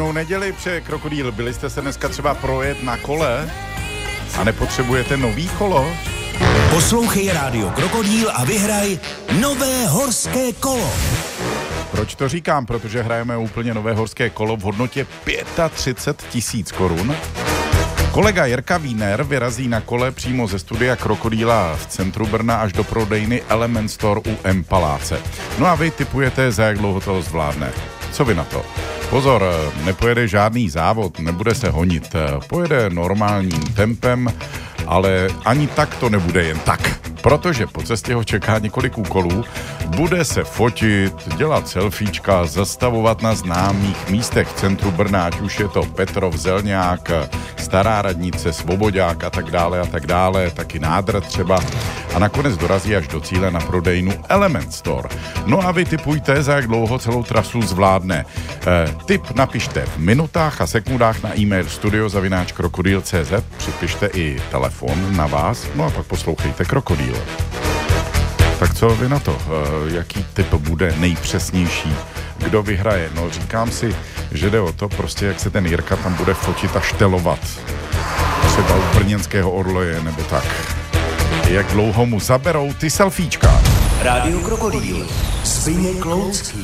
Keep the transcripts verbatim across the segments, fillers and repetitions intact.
Pěknou neděli přeje Krokodýl. Byli jste se dneska třeba projet na kole a nepotřebujete nový kolo? Poslouchej Rádio Krokodýl a vyhraj nové horské kolo. Proč to říkám? Protože hrajeme úplně nové horské kolo v hodnotě třicet pět tisíc korun. Kolega Jirka Wiener vyrazí na kole přímo ze studia Krokodýla v centru Brna až do prodejny Element Store u M Paláce. No a vy tipujete, za jak dlouho to zvládne. Co vy na to? Pozor, nepojede žádný závod, nebude se honit, pojede normálním tempem, ale ani tak to nebude jen tak. Protože po cestě ho čeká několik úkolů, bude se fotit, dělat selfiečka, zastavovat na známých místech v centru Brna, ať už je to Petrov, Zelňák, Stará radnice, Svobodák a tak dále a tak dále, taky Nádr třeba. A nakonec dorazí až do cíle na prodejnu Element Store. No a vy tipujte, za jak dlouho celou trasu zvládne. E, tip napište v minutách a sekundách na e-mail studio zavináč krokodýl tečka cé zet, připište i telefon na vás, no a pak poslouchejte Krokodýl. Tak co vy na to? E, jaký tip bude nejpřesnější? Kdo vyhraje? No říkám si, že jde o to prostě, jak se ten Jirka tam bude fotit a štelovat. Třeba u brněnského Orloje nebo tak. Jak dlouho mu zaberou ty selfiečka. Rádio Krokodýl. Zbyněk Loucký.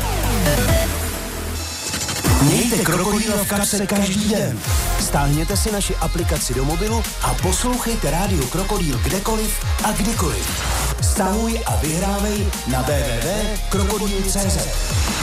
Mějte Krokodýla v kapse každý den. Stáhněte si naši aplikaci do mobilu a poslouchejte Rádio Krokodýl kdekoliv a kdykoliv. Stahuj a vyhrávej na w w w tečka krokodýl tečka cé zet.